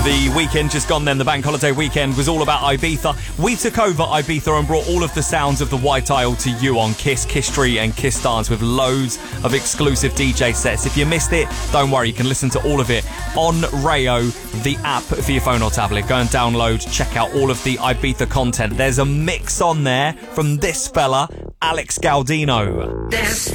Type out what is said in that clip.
The weekend just gone then, the bank holiday weekend, was all about Ibiza. We took over Ibiza and brought all of the sounds of the White Isle to you on Kiss Tree and Kiss Dance with loads of exclusive DJ sets. If you missed it, don't worry, you can listen to all of it on Rayo, the app for your phone or tablet. Go and download, check out all of the Ibiza content. There's a mix on there from this fella, Alex Gaudino. Despacito.